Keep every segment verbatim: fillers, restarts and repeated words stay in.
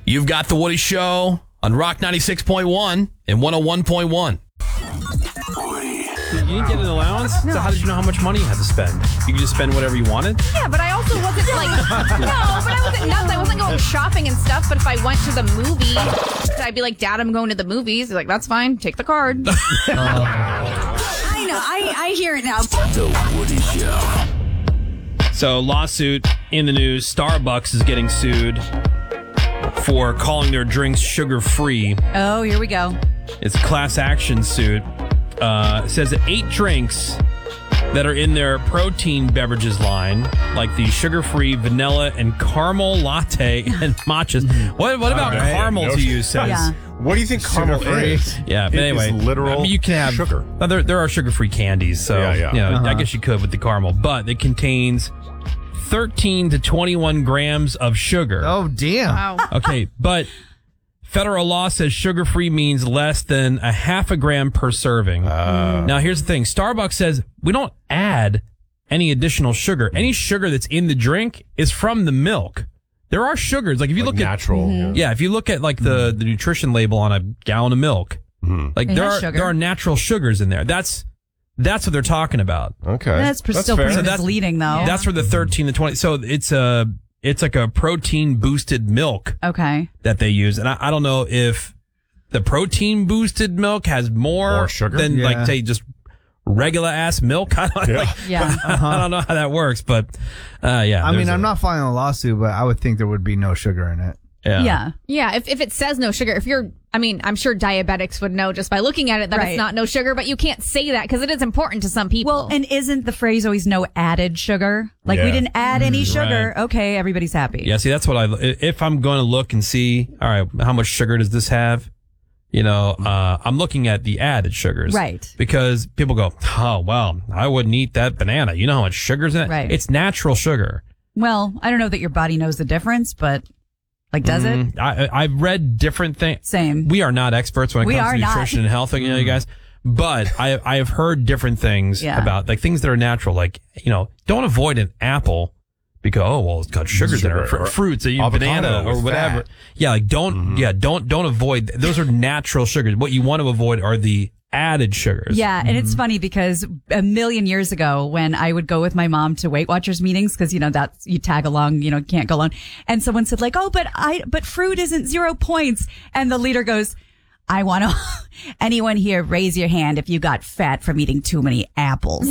You've got The Woody Show on Rock ninety-six point one and one oh one point one. You didn't get an allowance? No. So how did you know how much money you had to spend? You could just spend whatever you wanted? Yeah, but I also wasn't like, no, but I wasn't nuts. I wasn't going shopping and stuff. But if I went to the movie, I'd be like, Dad, I'm going to the movies. He's like, that's fine. Take the card. I know. I, I hear it now. The Woody Show. So, lawsuit in the news. Starbucks is getting sued for calling their drinks sugar-free. Oh, here we go. It's a class action suit. Uh, it says that eight drinks that are in their protein beverages line, like the sugar-free vanilla and caramel latte and matchas. What, what about right. caramel No to you, says? Yeah. What do you think caramel Sugar-free. is? Yeah, but It anyway, is literal I mean, you can have sugar. Uh, there, there are sugar-free candies, so Yeah, yeah. you know, Uh-huh. I guess you could with the caramel, but it contains thirteen to twenty-one grams of sugar. Oh, damn. Wow. Okay, but federal law says sugar-free means less than a half a gram per serving. Uh, Now, here's the thing. Starbucks says we don't add any additional sugar. Any sugar that's in the drink is from the milk. There are sugars. Like if you like look natural. at, yeah, if you look at like the, the nutrition label on a gallon of milk, Mhm. like It there has are, sugar. there are natural sugars in there. That's, that's what they're talking about. Okay. That's, pr- still fair. pretty So that's- misleading, though. That's for the thirteen to twenty. So it's a, it's like a protein boosted milk Okay. that they use. And I, I don't know if the protein boosted milk has more, More sugar? than Yeah. like say just regular ass milk. I don't, Yeah. like, Yeah. I don't know how that works, but uh, yeah. I there's mean, a- I'm not filing a lawsuit, but I would think there would be no sugar in it. Yeah. Yeah. Yeah, if, if it says no sugar, if you're, I mean, I'm sure diabetics would know just by looking at it that Right. it's not no sugar, but you can't say that because it is important to some people. Well, and isn't the phrase always no added sugar? Like, we Yeah. didn't add any sugar. Right. Okay, everybody's happy. Yeah. See, that's what I. If I'm going to look and see, all right, how much sugar does this have? You know, uh, I'm looking at the added sugars, Right. Because people go, oh well, I wouldn't eat that banana. You know how much sugar's in it? Right. It's natural sugar. Well, I don't know that your body knows the difference, but, like, does it? Mm, I, I've read different things. Same. We are not experts when it We comes are to not. nutrition and health, you know, you guys. But I, I have heard different things Yeah. about like things that are natural. Like, you know, don't avoid an apple because, oh, well, it's got sugars in it, or Sugar, fr- or fruits, or you avocado banana or with whatever. fat. Yeah. Like don't, yeah, don't, don't avoid. Those are natural sugars. What you want to avoid are the added sugars. Yeah, and Mm-hmm. it's funny because a million years ago when I would go with my mom to Weight Watchers meetings, because, you know, that's, you tag along, you know, can't go alone. And someone said like, oh, but I, but fruit isn't zero points. And the leader goes, I want to, anyone here raise your hand if you got fat from eating too many apples.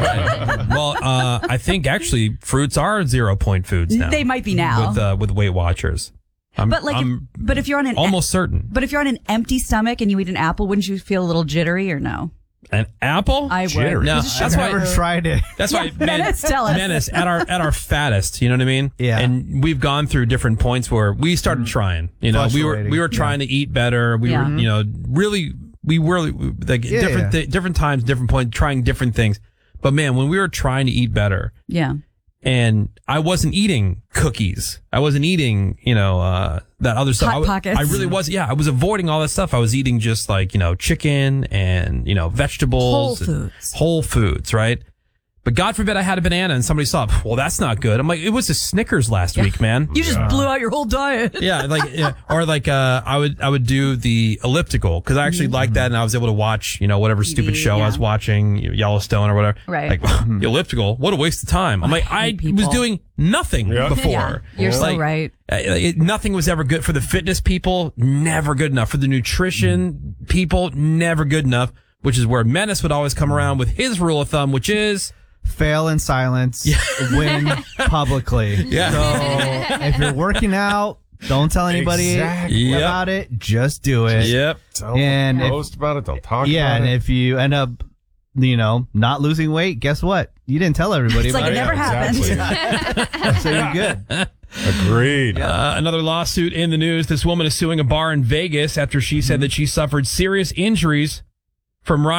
Well, uh, I think actually fruits are zero point foods now. They might be now. with, uh, with Weight Watchers. I'm, But like, I'm if, but if you're on an, almost certain. but if you're on an empty stomach and you eat an apple, wouldn't you feel a little jittery or no? An apple? I would. Jittery. No, Just that's sugar. why. Never tried it. That's why, man, Menace, tell us. Menace, at our at our fattest, you know what I mean? Yeah. And we've gone through different points where we started trying. You know, we were Fluctuating. we were trying to eat better. We Yeah. were, you know, really we were like Yeah, different yeah. thi- different times, different points, trying different things. But man, when we were trying to eat better, Yeah. and I wasn't eating cookies. I wasn't eating, you know, uh, that other stuff. Hot I, w- Pockets. I really was. Yeah, I was avoiding all that stuff. I was eating just like, you know, chicken and, you know, vegetables. Whole and foods. Whole foods, right? But God forbid I had a banana and somebody saw, well, that's not good. I'm like, it was a Snickers last week, man. You just blew out your whole diet. Yeah, like, yeah, or like, uh, I would, I would do the elliptical because I actually liked that and I was able to watch, you know, whatever stupid show yeah. I was watching, Yellowstone or whatever. Right. Like, the elliptical, what a waste of time. I'm like, I hate people. was doing nothing Yeah. before. Yeah, you're so Like, right. uh, it, nothing was ever good for the fitness people, never good enough. For the nutrition people, never good enough, which is where Menace would always come around with his rule of thumb, which is, Fail in silence, win publicly. Yeah. So if you're working out, don't tell anybody Exactly. Yep. about it. Just do it. yep. Don't And if- post about it. Don't talk Yeah, about and it. if you end up, you know, not losing weight, guess what? You didn't tell everybody It's like about it never happened. So you're good. Agreed. Uh, another lawsuit in the news. This woman is suing a bar in Vegas after she said that she suffered serious injuries from riding